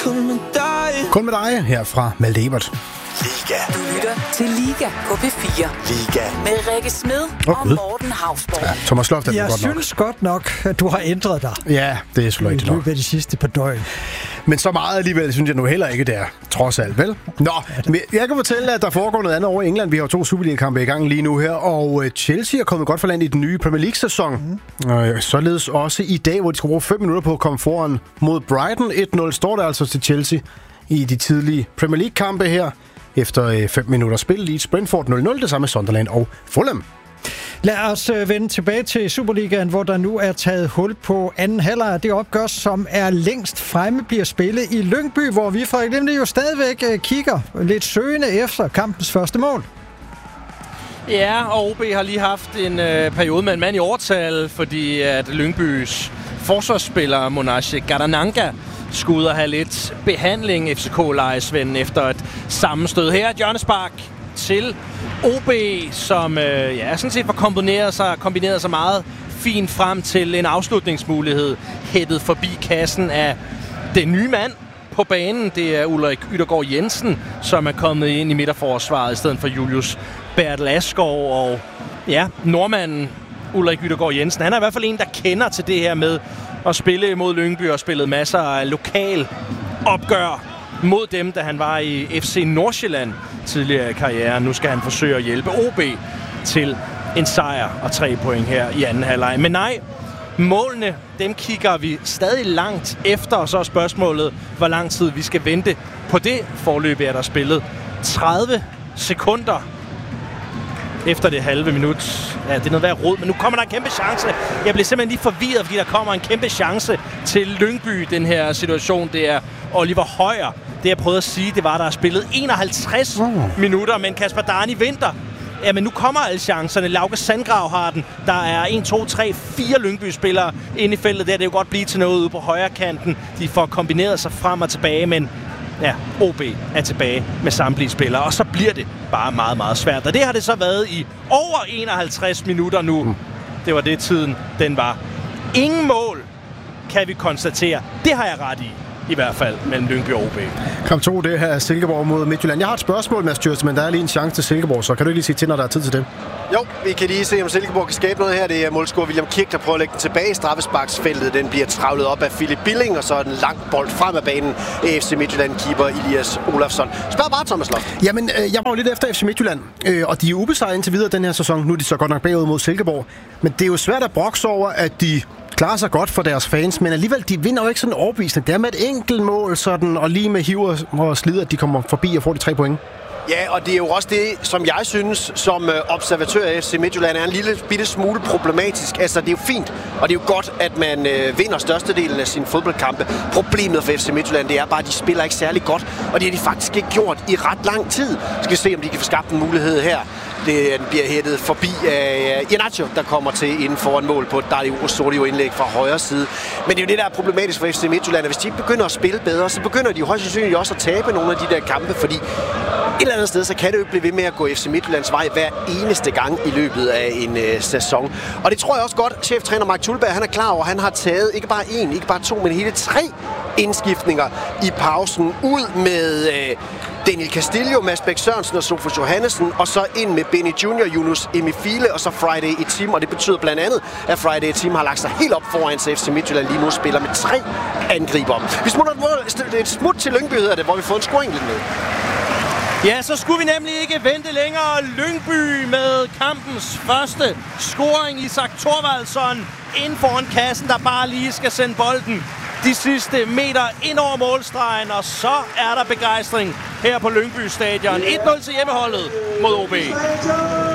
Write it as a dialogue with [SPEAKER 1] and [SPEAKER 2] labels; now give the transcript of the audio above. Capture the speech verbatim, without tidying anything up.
[SPEAKER 1] Kun med dig.
[SPEAKER 2] Kun med dig her fra Malte Ebert.
[SPEAKER 3] Liga.
[SPEAKER 4] Du lytter til Liga på P fire.
[SPEAKER 3] Liga.
[SPEAKER 4] Med Rikke Smed
[SPEAKER 2] oh,
[SPEAKER 4] og Morten Hausborg.
[SPEAKER 2] Ja, Thomas Sloft er
[SPEAKER 5] Jeg
[SPEAKER 2] godt nok.
[SPEAKER 5] synes godt nok, at du har ændret dig.
[SPEAKER 2] Ja, det er selvfølgelig
[SPEAKER 5] i
[SPEAKER 2] nok.
[SPEAKER 5] løbet af de sidste par døgn.
[SPEAKER 2] Men så meget alligevel synes jeg nu heller ikke, det er. Trods alt, vel? Nå, men jeg kan fortælle, at der foregår noget andet over i England. Vi har jo to Superliga-kampe i gang lige nu her, og Chelsea er kommet godt for land i den nye Premier League-sæson. Mm. Og således også i dag, hvor de skal bruge fem minutter på at komme foran mod Brighton. et nul står der altså til Chelsea i de tidlige Premier League-kampe her. Efter fem minutter spil i Brentford nul nul, det samme med Sunderland og Fulham.
[SPEAKER 5] Lad os øh, vende tilbage til Superligaen, hvor der nu er taget hul på anden halvleg. Det opgør, som er længst fremme, bliver spillet i Lyngby, hvor vi fra Glimte jo stadigvæk øh, kigger lidt søgende efter kampens første mål.
[SPEAKER 6] Ja, og O B har lige haft en øh, periode med en mand i overtal, fordi at Lyngbys forsvarsspiller Monashe Gadananga skulle ud og have lidt behandling. F C K-lejesvenden efter et sammenstød her. Hjørnespark til O B, som øh, ja, sådan set var kombineret sig, kombineret sig meget fint frem til en afslutningsmulighed. Hættet forbi kassen af den nye mand på banen. Det er Ulrik Yttergaard Jensen, som er kommet ind i midterforsvaret i stedet for Julius Bertel Asgaard. Og ja, nordmanden Ulrik Yttergaard Jensen, han er i hvert fald en, der kender til det her med at spille imod Lyngby og spillet masser af lokal opgør mod dem, da han var i F C Nordsjælland tidligere i karrieren. Nu skal han forsøge at hjælpe O B til en sejr og tre point her i anden halvleg. Men nej, målene, dem kigger vi stadig langt efter, og så er spørgsmålet, hvor lang tid vi skal vente på det. Forløbet er der spillet tredive sekunder efter det halve minut. Ja, det er noget værd rod, men nu kommer der en kæmpe chance. Jeg bliver simpelthen lige forvirret, fordi der kommer en kæmpe chance til Lyngby, den her situation. Det er Oliver Højer. Det jeg prøvede at sige, det var, der er spillet enoghalvtreds oh. minutter, men Kasper Darni vinter. Ja, men nu kommer alle chancerne. Lauke Sandgrav har den. Der er en, to, tre, fire Lyngby-spillere inde i feltet. Der det er jo godt blive til noget ude på højre kanten. De får kombineret sig frem og tilbage, men ja, O B er tilbage med samtlige spillere, og så bliver det bare meget, meget svært. Og det har det så været i over enoghalvtreds minutter nu. Mm. Det var det, tiden den var. Ingen mål, kan vi konstatere. Det har jeg ret i. I hvert fald mellem Lyngby og O B.
[SPEAKER 2] Kamp to, det her er Silkeborg mod Midtjylland. Jeg har et spørgsmål, Mads Djurs, men der er lige en chance til Silkeborg, så kan du ikke lige sige til, når der er tid til det?
[SPEAKER 3] Jo, vi kan lige se, om Silkeborg kan skabe noget her. Det er målscorer William Kirk, der prøver at lægge den tilbage i straffesparksfeltet. Den bliver travlet op af Philip Billing, og så er den langt bold frem af banen af F C Midtjylland-keeper Elias Olafsson. Spørg bare, Thomas Loft.
[SPEAKER 2] Jamen, øh, jeg var jo lidt efter F C Midtjylland, øh, og de er ubesejret indtil videre den her sæson. Nu er de så godt nok bagud mod Silkeborg. Men det er jo svært at brokse over, at de klarer sig godt for deres fans, men alligevel, de vinder jo ikke sådan overbevisende. Det er med et enkelt mål, sådan, og lige med hiver og slider, at de kommer forbi og får de tre point.
[SPEAKER 3] Ja, og det er jo også det, som jeg synes, som observatør af F C Midtjylland, er en lille bitte smule problematisk. Altså, det er jo fint, og det er jo godt, at man øh, vinder størstedelen af sine fodboldkampe. Problemet for F C Midtjylland, det er bare, at de spiller ikke særlig godt, og det har de faktisk ikke gjort i ret lang tid. Skal vi se, om de kan få skabt en mulighed her. Det bliver hættet forbi af Iheanacho, der kommer til inden foran mål på Dario Osorio indlæg fra højre side. Men det er jo det, der er problematisk for F C Midtjylland. Hvis de ikke begynder at spille bedre, så begynder de jo højst sandsynligt også at tabe nogle af de der kampe, fordi et eller andet sted, så kan det jo ikke blive ved med at gå F C Midtjyllands vej hver eneste gang i løbet af en øh, sæson. Og det tror jeg også godt, cheftræner Mark Tulberg, han er klar over. Han har taget ikke bare en, ikke bare to, men hele tre indskiftninger i pausen ud med øh, Daniel Castillo, Mads Bæk Sørensen og Sofus Johannesen, og så ind med Benny Junior, Yunus Emifile og så Friday Etim, og det betyder blandt andet, at Friday Etim har lagt sig helt op foran, så F C Midtjylland lige nu spiller med tre angriber. Vi smutter et smut til Lyngby, hedder det, hvor vi får en scoring lidt med.
[SPEAKER 6] Ja, så skulle vi nemlig ikke vente længere. Lyngby med kampens første scoring. Isak Thorvaldsson ind foran kassen, der bare lige skal sende bolden de sidste meter ind over målstregen, og så er der begejstring her på Lyngby Stadion. et nul til hjemmeholdet mod O B.